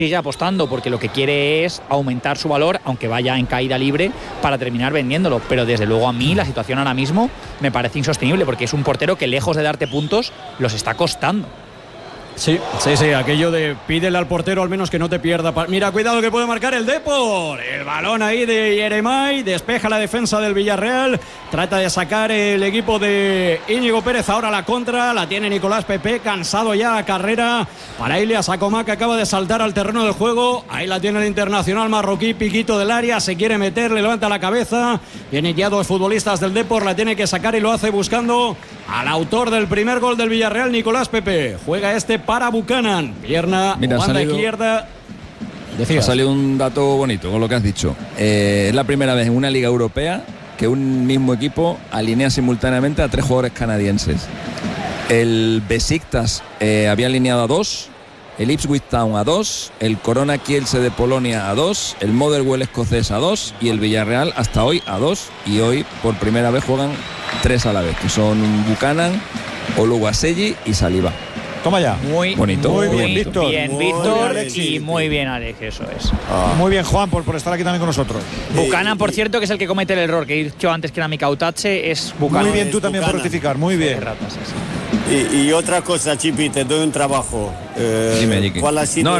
sigue apostando porque lo que quiere es aumentar su valor, aunque vaya en caída libre, para terminar vendiéndolo. Pero desde luego a mí la situación ahora mismo me parece insostenible, porque es un portero que lejos de darte puntos los está costando. Sí, aquello de pídele al portero al menos que no te pierda. Mira, cuidado que puede marcar el Depor. El balón ahí de Yeremay, despeja la defensa del Villarreal, trata de sacar el equipo de Íñigo Pérez. Ahora la contra, la tiene Nicolás Pepe, cansado ya a carrera para Ilias Acomá, que acaba de saltar al terreno del juego. Ahí la tiene el internacional marroquí, piquito del área, se quiere meter, le levanta la cabeza. Vienen ya dos futbolistas del Depor, la tiene que sacar y lo hace buscando al autor del primer gol del Villarreal, Nicolás Pepe. Juega para Buchanan, pierna, banda izquierda. Ha salido un dato bonito con lo que has dicho. Es la primera vez en una liga europea que un mismo equipo alinea simultáneamente a 3 jugadores canadienses. El Besiktas había alineado a 2, el Ipswich Town a 2, el Corona Kielce de Polonia a 2, el Motherwell escocés a 2 y el Villarreal hasta hoy a 2. Y hoy por primera vez juegan 3 a la vez, que son Buchanan, Oluwaseyi y Saliba. Toma ya. Muy bonito. Muy bien, Víctor. Bien, Víctor, y muy bien, Alex, eso es. Muy bien, Juan, por estar aquí también con nosotros. Buchanan, por cierto, que es el que comete el error, que he dicho antes que era Mikautache, es Buchanan. Muy bien, tú también por rectificar, muy bien. Y otra cosa, Chipi, te doy un trabajo. Dime, ¿Cuál ha sido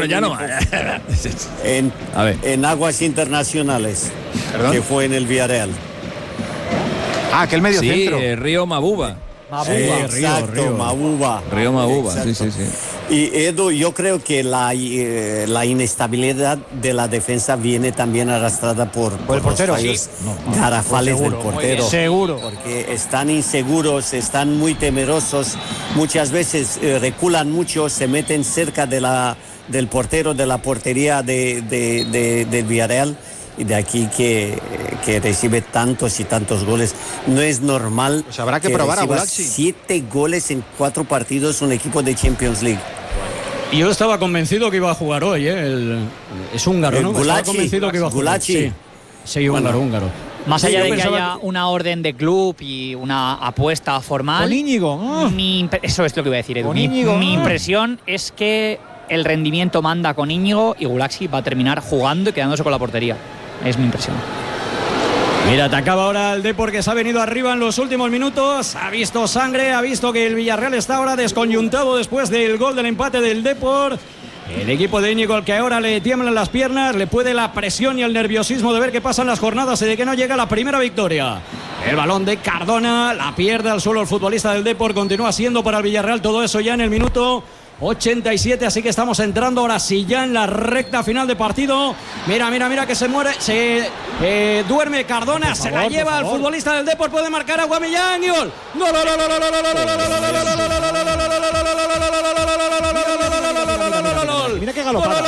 en aguas internacionales que fue en el Villarreal? Que el medio centro. Río Mabuba. Mabuba. Río Mabuba, sí. Y Edu, yo creo que la inestabilidad de la defensa viene también arrastrada por el portero, los fallos garrafales del portero. Seguro. Porque están inseguros, están muy temerosos, muchas veces reculan mucho, se meten cerca del portero, de la portería del Villarreal. Y de aquí que recibe tantos y tantos goles. No es normal. Pues habrá que probar a Gulaxi. 7 goles en 4 partidos un equipo de Champions League. Y yo estaba convencido que iba a jugar hoy, es húngaro, ¿no? Gulaxi, estaba convencido que iba a jugar. Sí, húngaro. Más allá de que haya una orden de club y una apuesta formal. Con Íñigo. Eso es lo que iba a decir, Edu. Mi impresión es que el rendimiento manda con Íñigo y Gulaxi va a terminar jugando y quedándose con la portería. Es mi impresión. Mira, atacaba ahora el Depor, que se ha venido arriba en los últimos minutos. Ha visto sangre, ha visto que el Villarreal está ahora desconyuntado después del gol del empate del Depor. El equipo de Íñigo, al que ahora le tiemblan las piernas, le puede la presión y el nerviosismo de ver qué pasan las jornadas y de que no llega la primera victoria. El balón de Cardona, la pierde al suelo el futbolista del Depor. Continúa siendo para el Villarreal todo eso ya en el minuto 87, así que estamos entrando ahora sí ya en la recta final de partido. Mira que se duerme Cardona, se la lleva al futbolista del Depor, puede marcar a Aubameyang y gol. Mira qué galopada.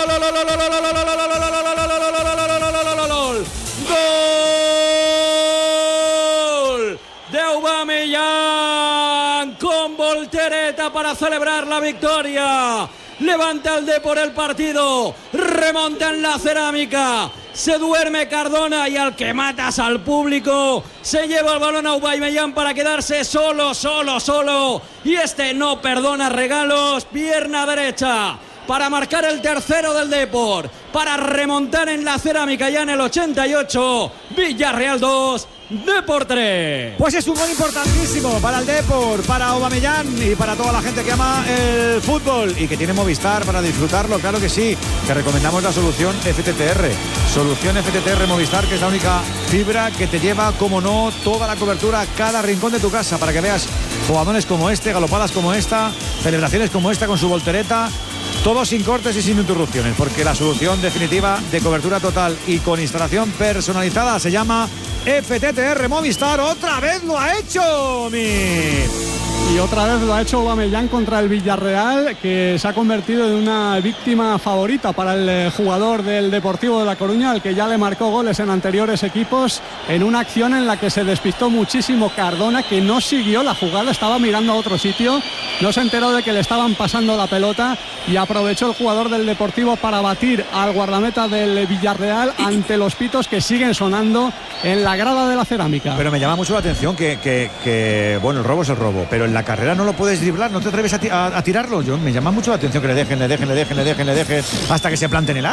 Gol de Aubameyang con voltereta para celebrar la victoria. Levanta el Depor el partido, remonta en la cerámica, se duerme Cardona y al que matas al público se lleva el balón a Aubameyang para quedarse solo. Y este no perdona regalos, pierna derecha para marcar el tercero del Depor, para remontar en la cerámica ya en el 88. Villarreal 2, Depor 3. Pues es un gol importantísimo para el Depor, para Aubameyang y para toda la gente que ama el fútbol y que tiene Movistar para disfrutarlo, claro que sí. Te recomendamos la solución FTTR. Solución FTTR Movistar, que es la única fibra que te lleva, como no, toda la cobertura a cada rincón de tu casa para que veas jugadores como este, galopadas como esta, celebraciones como esta con su voltereta. Todo sin cortes y sin interrupciones, porque la solución definitiva de cobertura total y con instalación personalizada se llama FTTR Movistar. ¡Otra vez lo ha hecho, Y otra vez lo ha hecho Aubameyang contra el Villarreal, que se ha convertido en una víctima favorita para el jugador del Deportivo de La Coruña, al que ya le marcó goles en anteriores equipos, en una acción en la que se despistó muchísimo Cardona, que no siguió la jugada, estaba mirando a otro sitio, no se enteró de que le estaban pasando la pelota y aprovechó el jugador del Deportivo para batir al guardameta del Villarreal ante los pitos que siguen sonando en la grada de la cerámica. Pero me llama mucho la atención que bueno, el robo es el robo, pero el en la carrera no lo puedes driblar, no te atreves a tirarlo. Me llama mucho la atención que le dejen hasta que se planten el